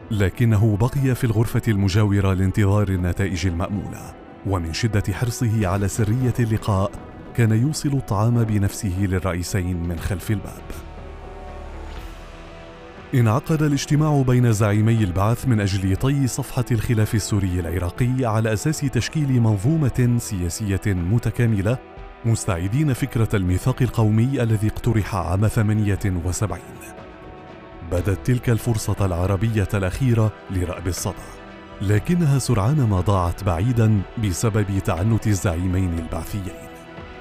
لكنه بقي في الغرفة المجاورة لانتظار النتائج المأمولة، ومن شدة حرصه على سرية اللقاء كان يوصل الطعام بنفسه للرئيسين من خلف الباب. انعقد الاجتماع بين زعيمي البعث من أجل طي صفحة الخلاف السوري العراقي على أساس تشكيل منظومة سياسية متكاملة، مستعيدين فكرة الميثاق القومي الذي اقترح عام 78. بدت تلك الفرصة العربية الأخيرة لرأب الصدى، لكنها سرعان ما ضاعت بعيدا بسبب تعنت الزعيمين البعثيين.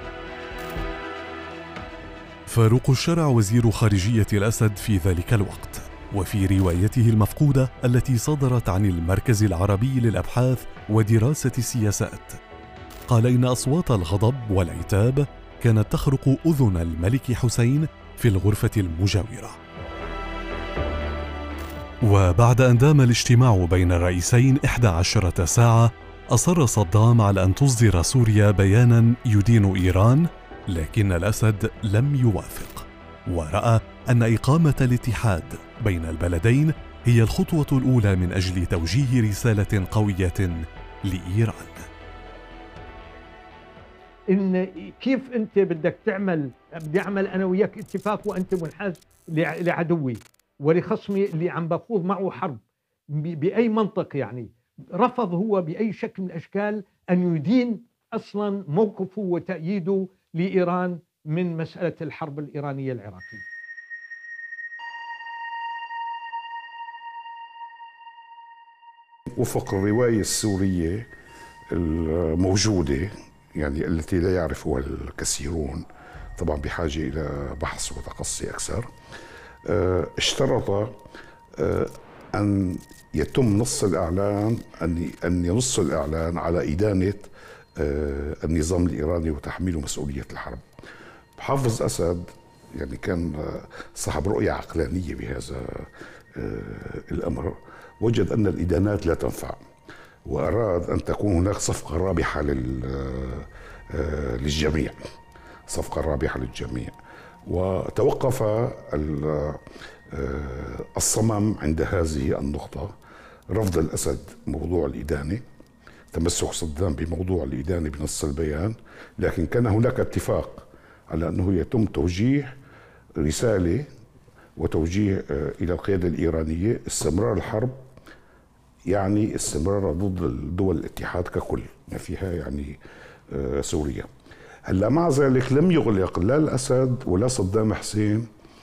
فاروق الشرع وزير خارجية الأسد في ذلك الوقت، وفي روايته المفقودة التي صدرت عن المركز العربي للأبحاث ودراسة السياسات، قال إن أصوات الغضب والعتاب كانت تخرق أذن الملك حسين في الغرفة المجاورة. وبعد أن دام الاجتماع بين الرئيسين 11 ساعة، أصر صدام على أن تصدر سوريا بيانا يدين إيران، لكن الأسد لم يوافق، ورأى أن إقامة الاتحاد بين البلدين هي الخطوة الأولى من أجل توجيه رسالة قوية لإيران. إن كيف أنت بدك بدي أعمل أنا وياك اتفاق وأنت منحاز لعدوي ولخصمي اللي عم بخوض معه حرب بأي منطق؟ يعني رفض هو بأي شكل من الأشكال أن يدين أصلا موقفه وتأييده لإيران من مسألة الحرب الإيرانية العراقية. وفق الرواية السورية الموجودة، يعني التي لا يعرفها الكثيرون، طبعا بحاجة إلى بحث وتقصي أكثر، اشترط أن يتم نص الإعلان، أن ينص الإعلان على إدانة النظام الإيراني وتحميله مسؤولية الحرب. حافظ أسد يعني كان صاحب رؤية عقلانية بهذا الأمر، وجد أن الإدانات لا تنفع، وأراد أن تكون هناك صفقة رابحة للجميع، صفقة رابحة للجميع. وتوقف الصمم عند هذه النقطة، رفض الأسد موضوع الإدانة، تمسك صدام بموضوع الإدانة بنص البيان، لكن كان هناك اتفاق على أنه يتم توجيه رسالة وتوجيه إلى القيادة الإيرانية استمرار الحرب، يعني استمرار ضد دول الاتحاد ككل، ما فيها يعني سوريا. هلا مع ذلك لم يغلق لا الأسد ولا صدام حسين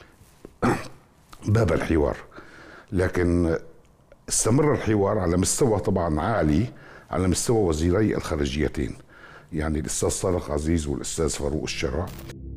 باب الحوار، لكن استمر الحوار على مستوى طبعا عالي، على مستوى وزيري الخارجيتين، يعني الأستاذ طارق عزيز والأستاذ فاروق الشرع.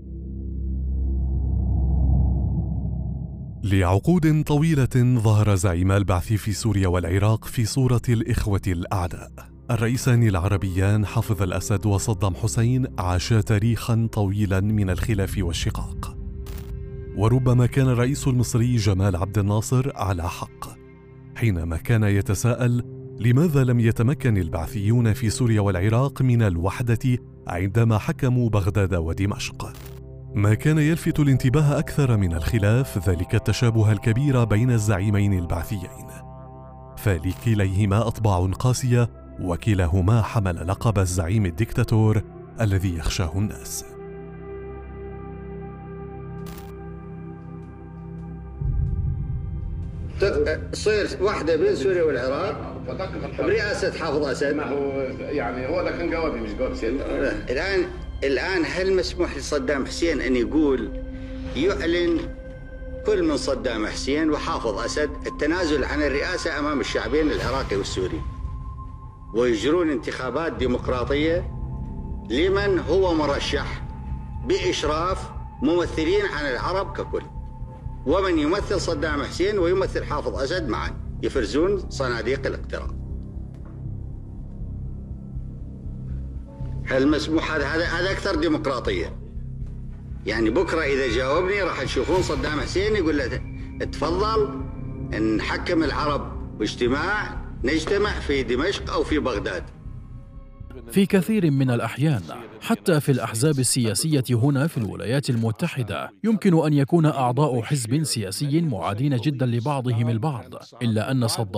لعقود طويلة ظهر زعيم البعث في سوريا والعراق في صورة الإخوة الأعداء. الرئيسان العربيان حافظ الأسد وصدام حسين عاشا تاريخا طويلا من الخلاف والشقاق، وربما كان الرئيس المصري جمال عبد الناصر على حق حينما كان يتساءل لماذا لم يتمكن البعثيون في سوريا والعراق من الوحدة عندما حكموا بغداد ودمشق. ما كان يلفت الانتباه أكثر من الخلاف ذلك التشابه الكبير بين الزعيمين البعثيين، فلكليهما أطباع قاسية، وكلاهما حمل لقب الزعيم الدكتاتور الذي يخشاه الناس. تصير واحدة بين سوريا والعراق برئاسة حافظ أسد. ما هو يعني هو ده كان جوابي مش جواب سيادة. الآن هل مسموح لصدام حسين أن يعلن كل من صدام حسين وحافظ أسد التنازل عن الرئاسة أمام الشعبين العراقي والسوري، ويجرون انتخابات ديمقراطية لمن هو مرشح بإشراف ممثلين عن العرب ككل، ومن يمثل صدام حسين ويمثل حافظ أسد معا يفرزون صناديق الاقتراع؟ هل مسموح هذا أكثر ديمقراطية؟ يعني بكرة إذا جاوبني راح تشوفون صدام حسين يقول له تفضل نحكم العرب واجتماع نجتمع في دمشق أو في بغداد. في كثير من الأحيان حتى في الأحزاب السياسية هنا في الولايات المتحدة يمكن أن يكون أعضاء حزب سياسي معادين جدا لبعضهم البعض، إلا أن صدام